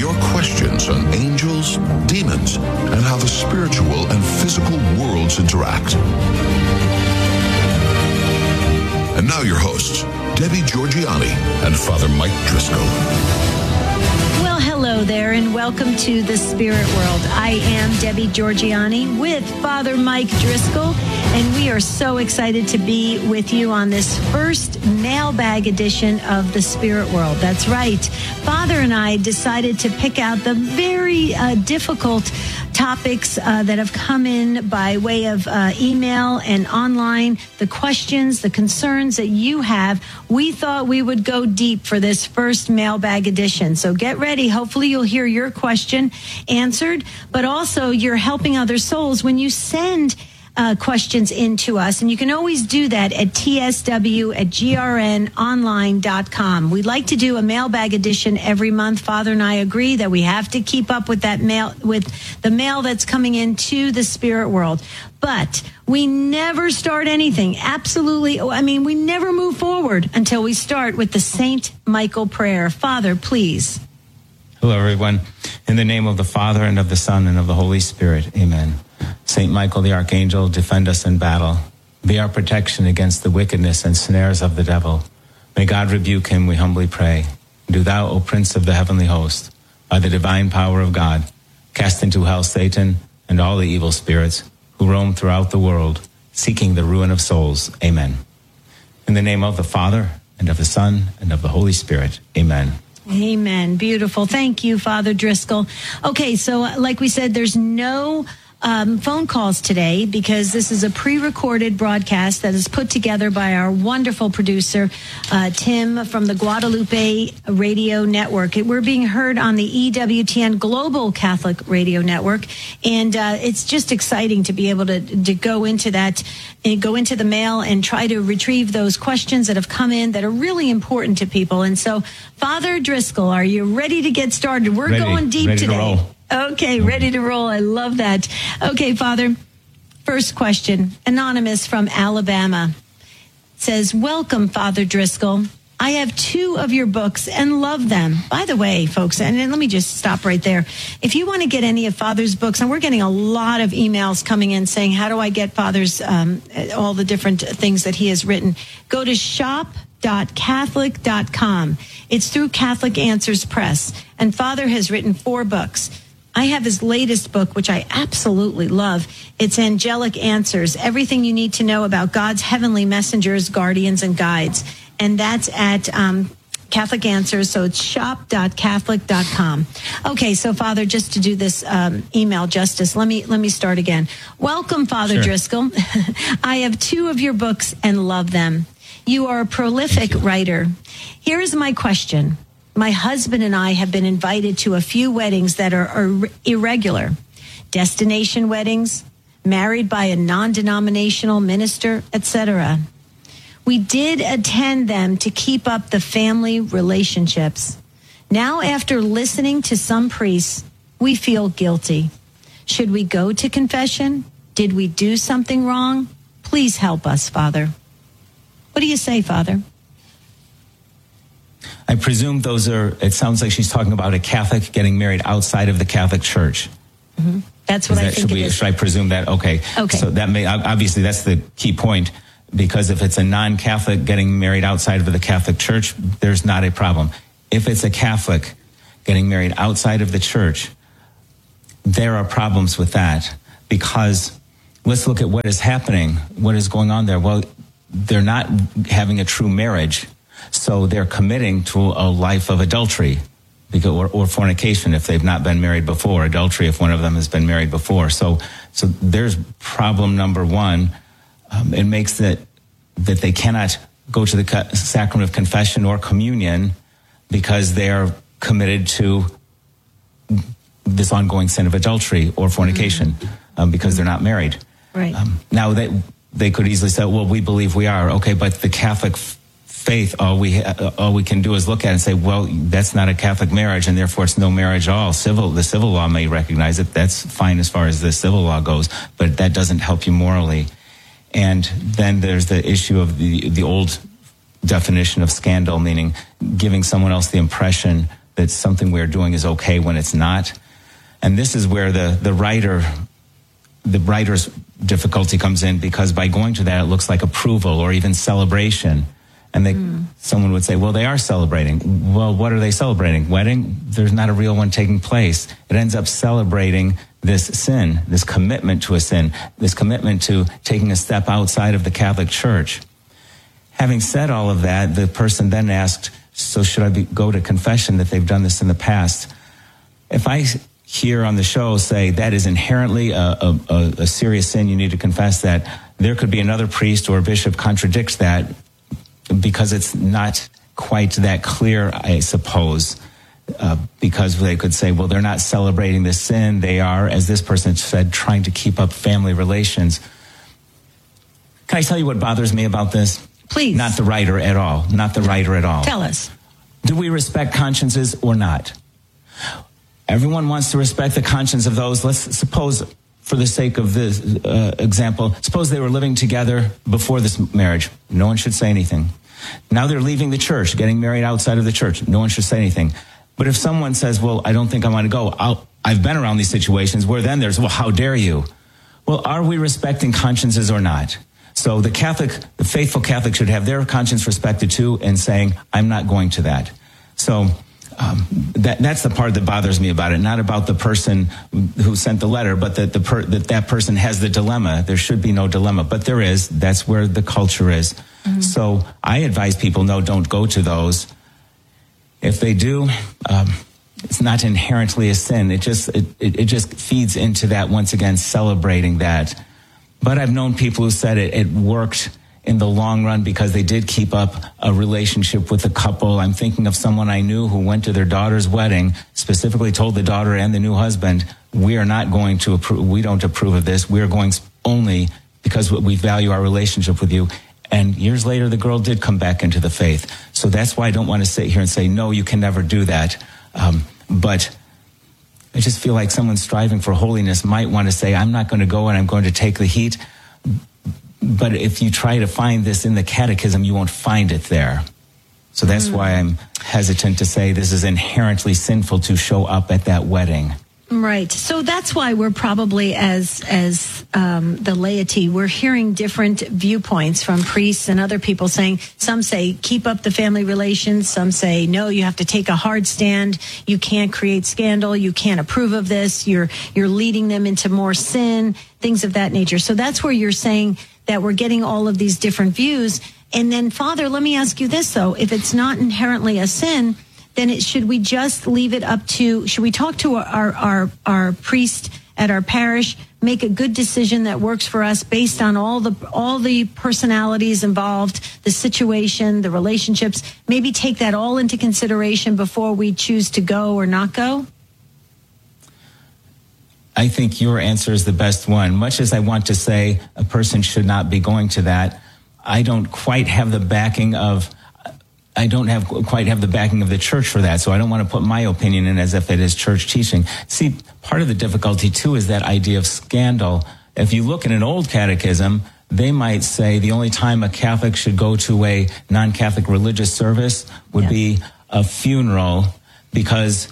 your questions on angels, demons, and how the spiritual and physical worlds interact. And now your hosts, Debbie Georgianni and Father Mike Driscoll. Well, hello there, and welcome to the Spirit World. I am Debbie Georgianni with Father Mike Driscoll, and we are so excited to be with you on this first mailbag edition of the Spirit World. That's right. Father and I decided to pick out the very difficult topics that have come in by way of email and online, the questions, the concerns that you have. We thought we would go deep for this first mailbag edition. So get ready. Hopefully you'll hear your question answered, but also you're helping other souls when you send questions in to us. And you can always do that at tsw@grnonline.com. We'd like to do a mailbag edition every month. Father and I agree that we have to keep up with that mail, with the mail that's coming into the Spirit World. But we never start anything. Absolutely. I mean, we never move forward until we start with the St. Michael prayer. Father, please. Hello, everyone. In the name of the Father, and of the Son, and of the Holy Spirit. Amen. Saint Michael the Archangel, defend us in battle. Be our protection against the wickedness and snares of the devil. May God rebuke him, we humbly pray. Do thou, O Prince of the heavenly host, by the divine power of God, cast into hell Satan and all the evil spirits who roam throughout the world, seeking the ruin of souls. Amen. In the name of the Father, and of the Son, and of the Holy Spirit. Amen. Amen. Beautiful. Thank you, Father Driscoll. Okay, so like we said, there's no phone calls today because this is a pre-recorded broadcast that is put together by our wonderful producer, Tim, from the Guadalupe Radio Network. We're being heard on the EWTN Global Catholic Radio Network, and it's just exciting to be able to go into that, and go into the mail and try to retrieve those questions that have come in that are really important to people. And so, Father Driscoll, are you ready to get started? We're going deep ready today. To roll. Okay, ready to roll. I love that. Okay, Father, first question. Anonymous from Alabama says, welcome, Father Driscoll. I have 2 of your books and love them. By the way, folks, and let me just stop right there. If you want to get any of Father's books, and we're getting a lot of emails coming in saying, how do I get Father's, all the different things that he has written, go to shop.catholic.com. It's through Catholic Answers Press, and Father has written 4 books. I have his latest book, which I absolutely love. It's Angelic Answers, everything you need to know about God's heavenly messengers, guardians, and guides. And that's at Catholic Answers, so it's shop.catholic.com. Okay, so Father, just to do this email justice, let me start again. Welcome, Father Driscoll. I have 2 of your books and love them. You are a prolific writer. Here is my question. My husband and I have been invited to a few weddings that are irregular. Destination weddings, married by a non-denominational minister, etc. We did attend them to keep up the family relationships. Now, after listening to some priests, we feel guilty. Should we go to confession? Did we do something wrong? Please help us, Father. What do you say, Father? I presume those are, it sounds like she's talking about a Catholic getting married outside of the Catholic Church. Mm-hmm. That's what I think it is. Should I presume that? Okay. So that may, obviously that's the key point, because if it's a non-Catholic getting married outside of the Catholic Church, there's not a problem. If it's a Catholic getting married outside of the Church, there are problems with that, because let's look at what is happening, what is going on there. Well, they're not having a true marriage. So they're committing to a life of adultery or fornication if they've not been married before, adultery if one of them has been married before. So there's problem number 1. It makes that they cannot go to the sacrament of confession or communion because they are committed to this ongoing sin of adultery or fornication because they're not married. Right. Now they could easily say, well, we believe we are. Okay, but the Catholic faith, all we can do is look at it and say, well, that's not a Catholic marriage, and therefore it's no marriage at all. The civil law may recognize it. That's fine as far as the civil law goes, but that doesn't help you morally. And then there's the issue of the old definition of scandal, meaning giving someone else the impression that something we're doing is okay when it's not. And this is where the writer's difficulty comes in, because by going to that, it looks like approval or even celebration. And someone would say, well, they are celebrating. Well, what are they celebrating? Wedding? There's not a real one taking place. It ends up celebrating this sin, this commitment to a sin, this commitment to taking a step outside of the Catholic Church. Having said all of that, the person then asked, so should I go to confession that they've done this in the past? If I here on the show say that is inherently a serious sin, you need to confess that, there could be another priest or bishop contradicts that, because it's not quite that clear, I suppose, because they could say, well, they're not celebrating the sin. They are, as this person said, trying to keep up family relations. Can I tell you what bothers me about this? Please. Not the writer at all. Not the writer at all. Tell us. Do we respect consciences or not? Everyone wants to respect the conscience of those. Let's suppose, for the sake of this example, suppose they were living together before this marriage. No one should say anything. Now they're leaving the church, getting married outside of the church. No one should say anything. But if someone says, well, I don't think I want to go, I've been around these situations where then there's, well, how dare you? Well, are we respecting consciences or not? So the faithful Catholic should have their conscience respected too, and saying, I'm not going to that. So that's the part that bothers me about it, not about the person who sent the letter, but that person has the dilemma. There should be no dilemma, but there is. That's where the culture is. Mm-hmm. So I advise people, no, don't go to those. If they do, it's not inherently a sin. It just feeds into that, once again, celebrating that. But I've known people who said it worked in the long run because they did keep up a relationship with the couple. I'm thinking of someone I knew who went to their daughter's wedding, specifically told the daughter and the new husband, we are not going to approve, we don't approve of this. We are going only because we value our relationship with you. And years later, the girl did come back into the faith. So that's why I don't want to sit here and say, no, you can never do that. But I just feel like someone striving for holiness might want to say, I'm not going to go and I'm going to take the heat. But if you try to find this in the catechism, you won't find it there. So that's why I'm hesitant to say this is inherently sinful to show up at that wedding. Right. So that's why we're probably, as the laity, we're hearing different viewpoints from priests and other people saying, some say, keep up the family relations. Some say, no, you have to take a hard stand. You can't create scandal. You can't approve of this. You're leading them into more sin, things of that nature. So that's where you're saying that we're getting all of these different views. And then, Father, let me ask you this, though. If it's not inherently a sin, then should we just leave it up to, should we talk to our priest at our parish, make a good decision that works for us based on all the personalities involved, the situation, the relationships, maybe take that all into consideration before we choose to go or not go? I think your answer is the best one. Much as I want to say a person should not be going to that, I don't quite have the backing of the church for that, so I don't want to put my opinion in as if it is church teaching. See, part of the difficulty, too, is that idea of scandal. If you look at an old catechism, they might say the only time a Catholic should go to a non-Catholic religious service would be a funeral, because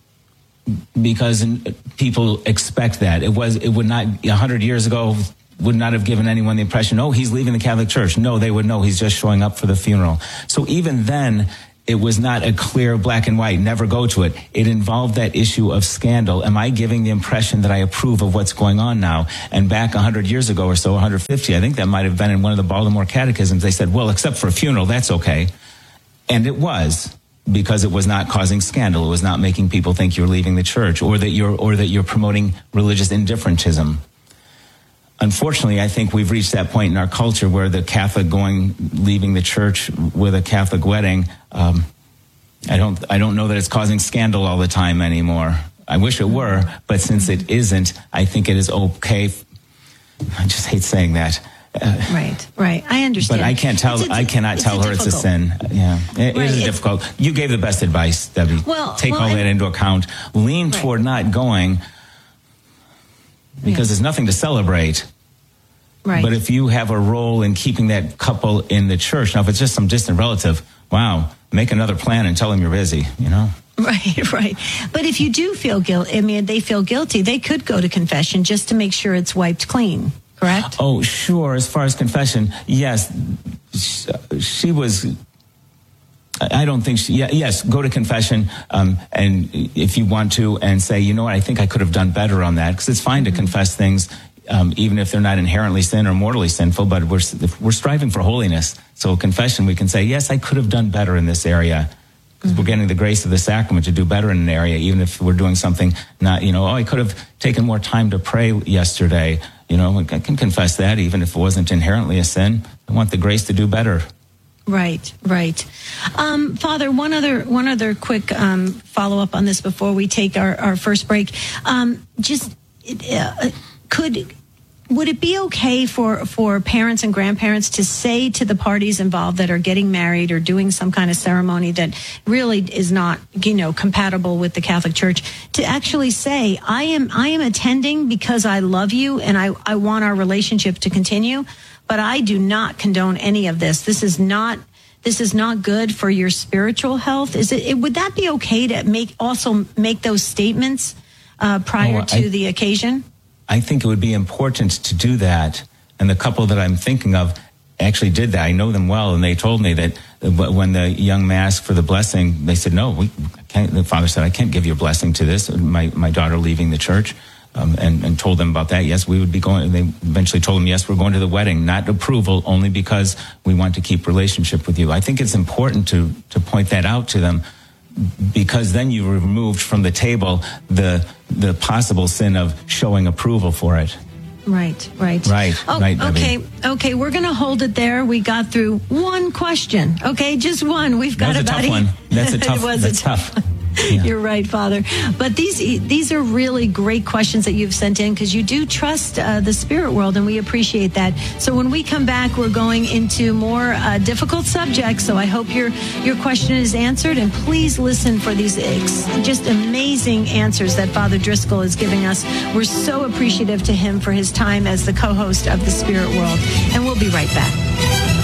people expect that. It would not, 100 years ago, would not have given anyone the impression, oh, he's leaving the Catholic Church. No, they would know he's just showing up for the funeral. So even then, it was not a clear black and white, never go to it. It involved that issue of scandal. Am I giving the impression that I approve of what's going on now? And back 100 years ago or so, 150, I think that might have been in one of the Baltimore catechisms, they said, well, except for a funeral, that's okay. And it was, because it was not causing scandal. It was not making people think you're leaving the church, or that you're promoting religious indifferentism. Unfortunately, I think we've reached that point in our culture where the Catholic leaving the church with a Catholic wedding, I don't know that it's causing scandal all the time anymore. I wish it were, but since it isn't, I think it is okay. I just hate saying that. Right. I understand. But I cannot tell her it's a sin. Yeah, it is difficult. You gave the best advice, Debbie. Take all that into account. Lean toward not going, because there's nothing to celebrate. Right. But if you have a role in keeping that couple in the church, now if it's just some distant relative, wow, make another plan and tell them you're busy, you know? Right. But if you do feel guilty, they feel guilty, they could go to confession just to make sure it's wiped clean, correct? Oh, sure. As far as confession, yes. She was... I don't think yes, go to confession, and if you want to, and say, you know what, I think I could have done better on that, because it's fine to confess things, even if they're not inherently sin or mortally sinful, but we're striving for holiness. So confession, we can say, yes, I could have done better in this area, because we're getting the grace of the sacrament to do better in an area, even if we're doing something not, I could have taken more time to pray yesterday. I can confess that, even if it wasn't inherently a sin. I want the grace to do better. Right. Father, one other quick follow-up on this before we take our first break. Would it be okay for parents and grandparents to say to the parties involved that are getting married or doing some kind of ceremony that really is not, compatible with the Catholic Church, to actually say, I am attending because I love you and I want our relationship to continue, but I do not condone any of this. This is not good for your spiritual health. Would that be okay to make those statements prior to the occasion? I think it would be important to do that. And the couple that I'm thinking of actually did that. I know them well, and they told me that when the young man asked for the blessing, they said, no, the father said, I can't give you a blessing to this. My daughter leaving the church, and told them about that. Yes, we would be going. They eventually told them, yes, we're going to the wedding, not approval, only because we want to keep relationship with you. I think it's important to point that out to them, because then you removed from the table the possible sin of showing approval for it. Right. Okay. We're going to hold it there. We got through one question. Okay, just one. We've got about a tough one. That's a tough. That's tough. Yeah. You're right, Father. But these are really great questions that you've sent in, because you do trust the spirit world, and we appreciate that. So when we come back, we're going into more difficult subjects. So I hope your question is answered, and please listen for these just amazing answers that Father Driscoll is giving us. We're so appreciative to him for his time as the co-host of the Spirit World, and we'll be right back.